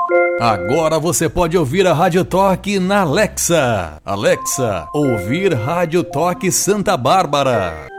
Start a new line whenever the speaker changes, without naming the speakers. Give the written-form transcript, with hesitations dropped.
Agora você pode ouvir a Rádio Toque na Alexa. Alexa, ouvir Rádio Toque Santa Bárbara.